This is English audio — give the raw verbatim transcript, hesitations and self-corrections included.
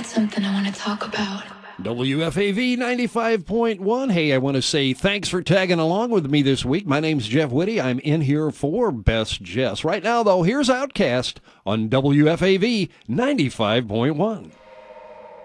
got something I want to talk about. W F A V ninety-five point one. Hey, I want to say thanks for tagging along with me this week. My name's Jeff Whitty. I'm in here for Best Jess. Right now, though, here's Outkast on W F A V ninety-five point one.